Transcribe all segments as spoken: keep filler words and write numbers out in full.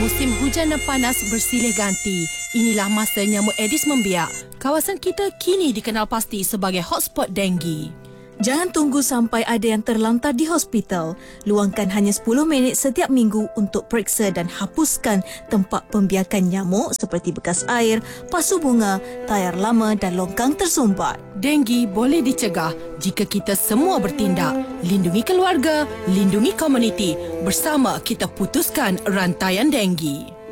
Musim hujan dan panas bersilih ganti. Inilah masa nyamuk Aedes membiak. Kawasan kita kini dikenal pasti sebagai hotspot denggi. Jangan tunggu sampai ada yang terlantar di hospital. Luangkan hanya sepuluh minit setiap minggu untuk periksa dan hapuskan tempat pembiakan nyamuk seperti bekas air, pasu bunga, tayar lama dan longkang tersumbat. Denggi boleh dicegah jika kita semua bertindak. Lindungi keluarga, lindungi komuniti. Bersama kita putuskan rantaian denggi.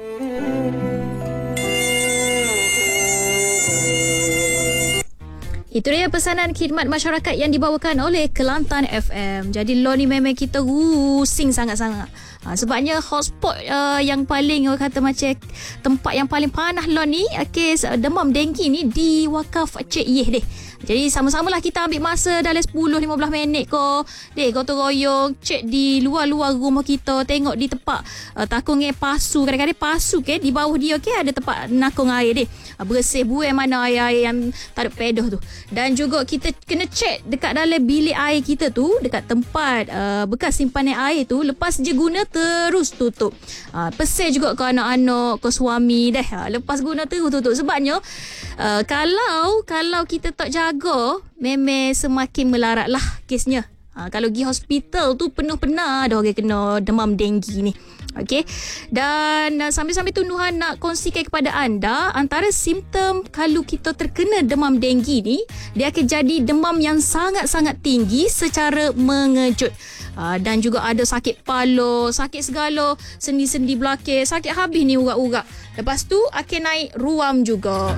Itu dia pesanan khidmat masyarakat yang dibawakan oleh Kelantan F M. Jadi law ni memang kita rusing sangat-sangat. Ha, sebabnya hotspot uh, yang paling orang kata macam tempat yang paling panas law ni, kes uh, demam denggi ni di Wakaf Cik Yeh deh. Jadi sama-samalah kita ambil masa dalam sepuluh lima belas minit ko. Dek gotong royong cek di luar-luar rumah kita, tengok di tempat uh, takung air pasu. Kadang-kadang pasu ke di bawah dia ke ada tempat nakung air deh. Uh, bersih buang mana air-air yang tak ada pedoh tu. Dan juga kita kena cek dekat dalam bilik air kita tu, dekat tempat uh, bekas simpanan air tu, lepas je guna terus tutup. Uh, pesel juga ke anak-anak, ke suami dah. Uh, lepas guna terus tutup. Sebabnya uh, kalau kalau kita tak jaga, memang semakin melarat lah kesnya. Ha, kalau pergi hospital tu penuh-penuh ada orang kena demam denggi ni. Okey. Dan uh, sambil-sambil tu Nuhan nak kongsikan kepada anda antara simptom kalau kita terkena demam denggi ni, dia akan jadi demam yang sangat-sangat tinggi secara mengejut. Uh, dan juga ada sakit kepala, sakit segala, sendi-sendi belakang, sakit habis ni urat-urat. Lepas tu akan naik ruam juga.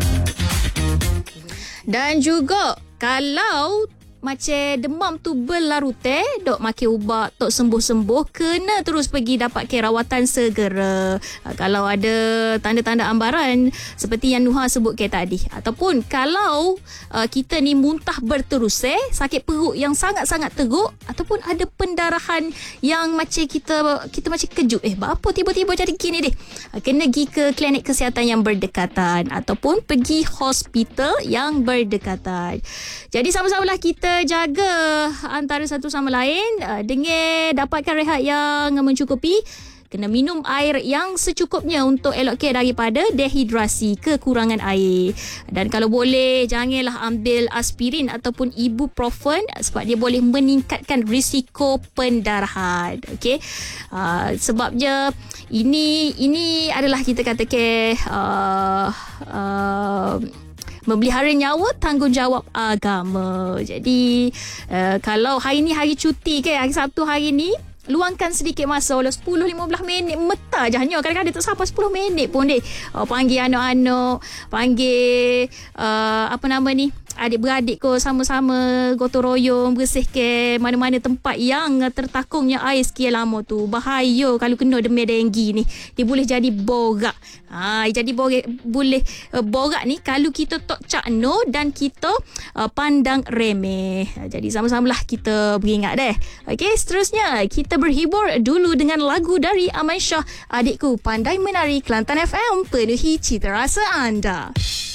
Dan juga kalau macam demam tu berlarutan, dok makan ubat, tok sembuh-sembuh, kena terus pergi dapatkan rawatan segera. Ha, kalau ada tanda-tanda ambaran seperti yang Nuha sebutkan tadi. Ataupun kalau uh, kita ni muntah berterus, eh, sakit perut yang sangat-sangat teruk, ataupun ada pendarahan yang macam kita kita macam kejut. Eh, apa tiba-tiba jadi gini deh. Ha, kena pergi ke klinik kesihatan yang berdekatan ataupun pergi hospital yang berdekatan. Jadi sama-samalah kita jaga antara satu sama lain uh, dengan dapatkan rehat yang mencukupi. Kena minum air yang secukupnya untuk elokkan daripada dehidrasi, kekurangan air. Dan kalau boleh, janganlah ambil aspirin ataupun ibuprofen sebab dia boleh meningkatkan risiko pendarahan. Okey. Uh, sebabnya ini ini adalah kita katakan uh, uh, memelihara nyawa, tanggungjawab agama. Jadi uh, kalau hari ni hari cuti ke, hari Sabtu hari ni, luangkan sedikit masa, walau sepuluh lima belas minit meta je hanya. Kadang-kadang tak sampai sepuluh minit pun deh. Oh, panggil anak-anak, panggil uh, apa nama ni, adik-beradik ko, sama-sama gotong royong bersihkan mana-mana tempat yang tertakungnya air sekian lama tu. Bahaya kalau kena demam denggi ni. Dia boleh jadi borak. Ha, jadi borak, boleh uh, borak ni kalau kita tak cakno dan kita uh, pandang remeh. Jadi sama-samalah kita beringat deh. Okey, seterusnya kita berhibur dulu dengan lagu dari Aman Shah, Adikku Pandai Menari, Kelantan F M, penuhi cita rasa anda.